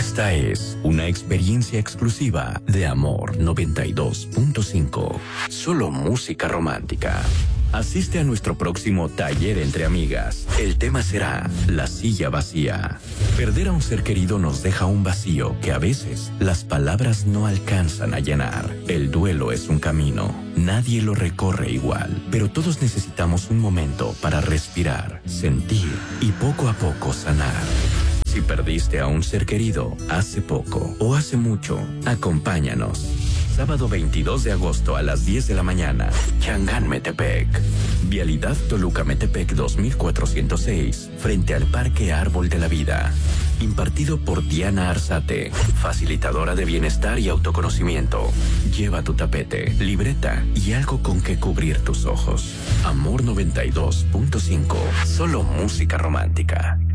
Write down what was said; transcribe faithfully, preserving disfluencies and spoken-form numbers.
Esta es una experiencia exclusiva de Amor noventa y dos punto cinco. Solo música romántica. Asiste a nuestro próximo taller entre amigas. El tema será la silla vacía. Perder a un ser querido nos deja un vacío que a veces las palabras no alcanzan a llenar. El duelo es un camino. Nadie lo recorre igual, pero todos necesitamos un momento para respirar, sentir y poco a poco sanar. Si perdiste a un ser querido hace poco o hace mucho, acompáñanos. Sábado veintidós de agosto a las diez de la mañana, Changán, Metepec. Vialidad Toluca-Metepec dos mil cuatrocientos seis, frente al Parque Árbol de la Vida. Impartido por Diana Arzate, facilitadora de bienestar y autoconocimiento. Lleva tu tapete, libreta y algo con que cubrir tus ojos. Amor noventa y dos punto cinco, solo música romántica.